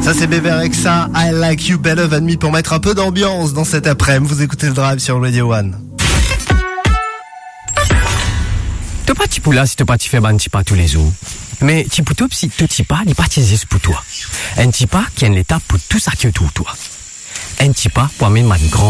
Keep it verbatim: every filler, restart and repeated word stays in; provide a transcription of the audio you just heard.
Ça c'est Bébé Rexha, I Like You Better Than Me pour mettre un peu d'ambiance dans cet après-midi. Vous écoutez le Drive sur Radio One. T'es pas petit là si t'es pas fait ban petit pas tous les jours. Mais petit poutou si te petit pas, il pas tiser pour toi. Un petit pas qui est l'étape pour tout ça que tout toi. Un petit pas pour amener ma grand